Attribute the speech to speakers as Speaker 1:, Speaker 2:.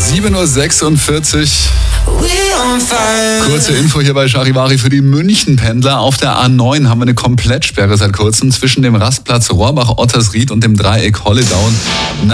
Speaker 1: 7:46 Uhr. Kurze Info hier bei Charivari für die München-Pendler. Auf der A9 haben wir eine Komplettsperre seit kurzem zwischen dem Rastplatz Rohrbach-Ottersried und dem Dreieck Holledau.